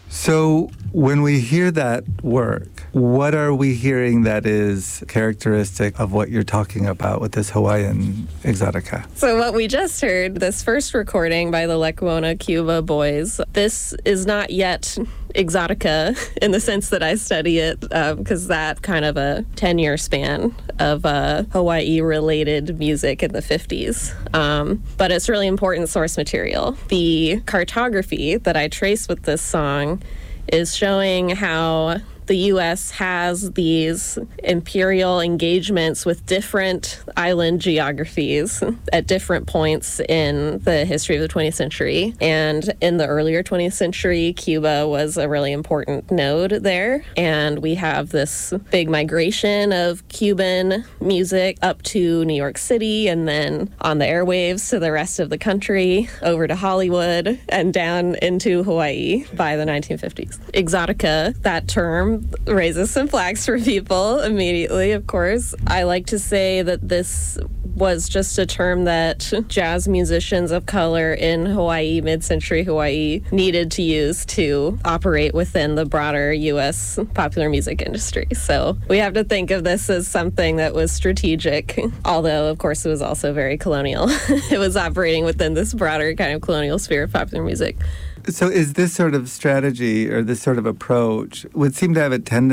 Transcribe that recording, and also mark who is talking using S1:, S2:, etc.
S1: So when we hear that work, what are we hearing that is characteristic of what you're talking about with this Hawaiian exotica?
S2: So what we just heard, this first recording by the Lekuona Cuba Boys, this is not yet exotica in the sense that I study it, because that kind of a 10-year span of Hawaii-related music in the 50s. But it's really important source material. The cartography that I trace with this song is showing how the U.S. has these imperial engagements with different island geographies at different points in the history of the 20th century. And in the earlier 20th century, Cuba was a really important node there. And we have this big migration of Cuban music up to New York City and then on the airwaves to the rest of the country, over to Hollywood and down into Hawaii by the 1950s. Exotica, that term, raises some flags for people immediately, of course. I like to say that this was just a term that jazz musicians of color in Hawaii, mid-century Hawaii, needed to use to operate within the broader U.S. popular music industry. So we have to think of this as something that was strategic, although, of course, it was also very colonial. It was operating within this broader kind of colonial sphere of popular music.
S1: So is this sort of strategy or this sort of approach would seem to have a tendency